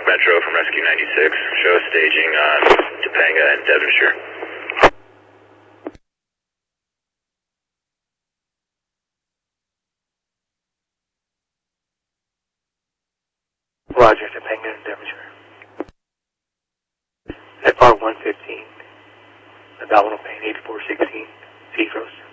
Metro from Rescue 96. Show staging on Topanga and Devonshire. Roger, Topanga and Devonshire. FR 115, abdominal pain 8416, Seacrest.